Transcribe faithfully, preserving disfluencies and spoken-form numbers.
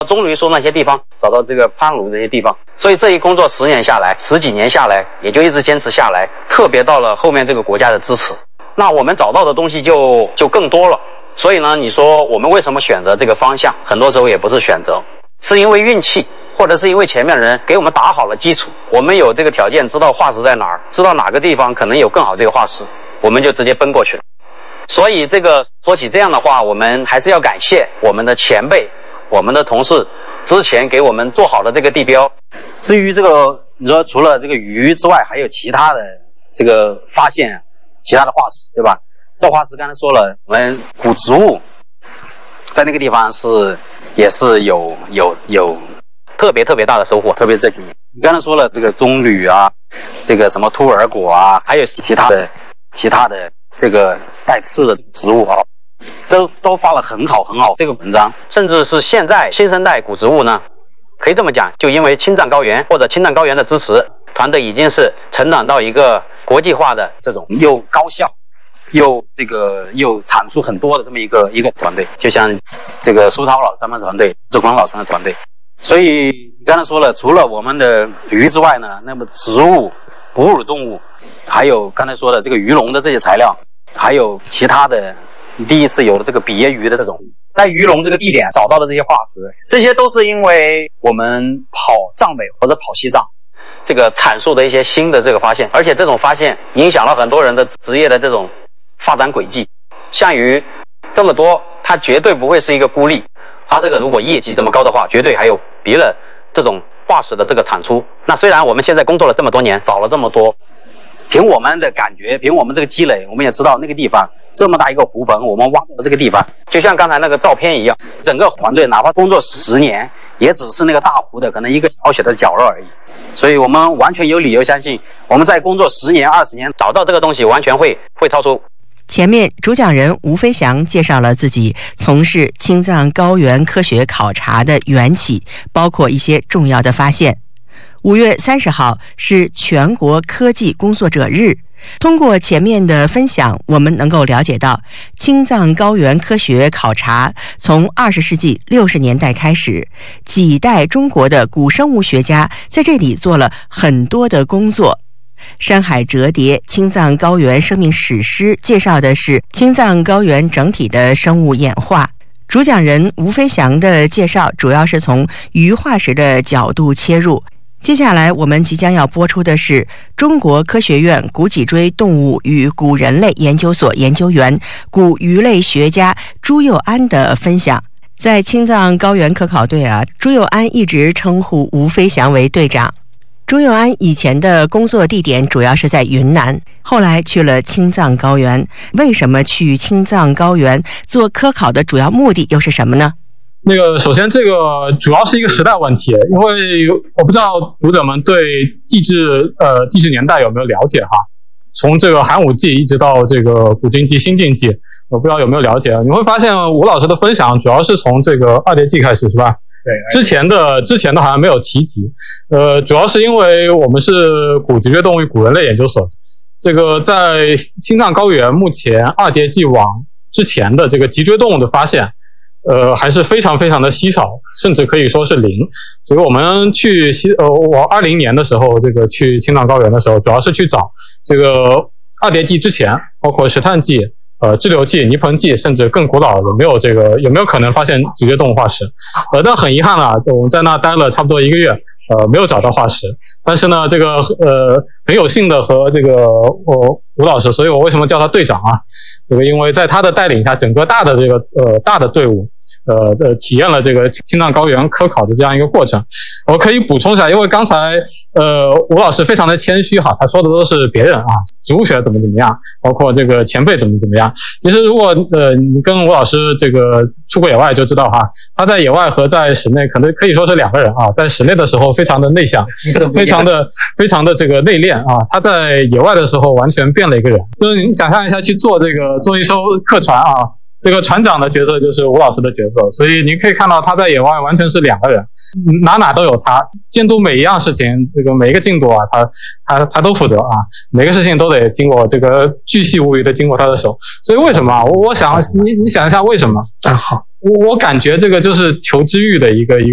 棕榈树那些地方，找到这个攀鲁这些地方，所以这一工作十年下来，十几年下来，也就一直坚持下来，特别到了后面这个国家的支持，那我们找到的东西就就更多了。所以呢，你说我们为什么选择这个方向？很多时候也不是选择，是因为运气，或者是因为前面的人给我们打好了基础，我们有这个条件，知道化石在哪儿，知道哪个地方可能有更好这个化石，我们就直接奔过去了。所以这个说起这样的话，我们还是要感谢我们的前辈，我们的同事之前给我们做好的这个地标。至于这个你说除了这个鱼之外，还有其他的这个发现，其他的化石，对吧？这化石刚才说了，我们古植物在那个地方是也是有有有特别特别大的收获，特别这几年。你刚才说了这个棕榈啊，这个什么兔儿果啊，还有其他的其他的这个带刺的植物啊，都都发了很好很好这个文章，甚至是现在新生代古植物呢，可以这么讲，就因为青藏高原或者青藏高原的支持，团队已经是成长到一个国际化的这种又高效又这个又产出很多的这么一个一个团队，就像这个苏涛老师他们的团队，周光老师的团队。所以你刚才说了，除了我们的鱼之外呢，那么植物、哺乳动物，还有刚才说的这个鱼笼的这些材料，还有其他的第一次有了这个比耶鱼的这种，在鱼笼这个地点找到的这些化石，这些都是因为我们跑藏北或者跑西藏这个阐述的一些新的这个发现，而且这种发现影响了很多人的职业的这种发展轨迹。像鱼这么多，它绝对不会是一个孤立，它这个如果业绩这么高的话，绝对还有别的这种化石的这个产出。那虽然我们现在工作了这么多年，找了这么多，凭我们的感觉，凭我们这个积累，我们也知道那个地方这么大一个湖棚，我们挖到这个地方，就像刚才那个照片一样，整个团队哪怕工作十年，也只是那个大湖的可能一个小小的角落而已。所以我们完全有理由相信，我们在工作十年、二十年找到这个东西，完全会会超出。 前面主讲人吴飞翔介绍了自己从事青藏高原科学考察的缘起，包括一些重要的发现。五月三十号是全国科技工作者日。通过前面的分享，我们能够了解到青藏高原科学考察从二十世纪六十年代开始，几代中国的古生物学家在这里做了很多的工作。山海折叠青藏高原生命史诗介绍的是青藏高原整体的生物演化。主讲人吴飞翔的介绍主要是从鱼化石的角度切入。接下来我们即将要播出的是中国科学院古脊椎动物与古人类研究所研究员、古鱼类学家朱佑安的分享。在青藏高原科考队啊，朱佑安一直称呼吴飞翔为队长。朱佑安以前的工作地点主要是在云南，后来去了青藏高原。为什么去青藏高原做科考的主要目的又是什么呢？ 那个首先这个主要是一个时代问题，因为我不知道读者们对地质呃地质年代有没有了解哈。从这个寒武纪一直到这个古今纪、新晋纪，我不知道有没有了解。你会发现吴老师的分享主要是从这个二叠纪开始，是吧？对，之前的之前的好像没有提及。呃，主要是因为我们是古脊椎动物与古人类研究所，这个在青藏高原目前二叠纪往之前的这个脊椎动物的发现，呃，还是非常非常的稀少，甚至可以说是零。所以我们去西呃，我二零年的时候，这个去青藏高原的时候，主要是去找这个二叠纪之前，包括石炭纪、呃，志留纪、泥盆纪，甚至更古老有没有这个有没有可能发现脊椎动物化石？呃，但很遗憾啊，我们在那待了差不多一个月，呃，没有找到化石。但是呢，这个呃很有幸的和这个我吴老师，所以我为什么叫他队长啊？这个因为在他的带领下，整个大的这个呃大的队伍。呃呃，体验了这个青藏高原科考的这样一个过程。我可以补充一下，因为刚才呃吴老师非常的谦虚哈，他说的都是别人啊，植物学怎么怎么样，包括这个前辈怎么怎么样。其实如果呃你跟吴老师这个出过野外就知道哈，他在野外和在室内可能可以说是两个人啊。在室内的时候非常的内向，非常的非常的这个内敛啊。他在野外的时候完全变了一个人。就是你想象一下去做这个做一艘客船啊。这个船长的角色就是吴老师的角色，所以你可以看到他在野外完全是两个人，哪哪都有他，监督每一样事情，这个每一个进度啊，他他他都负责啊，每个事情都得经过这个巨细无遗的经过他的手。所以为什么？我我想你你想一下为什么？我我感觉这个就是求知欲的一个一个。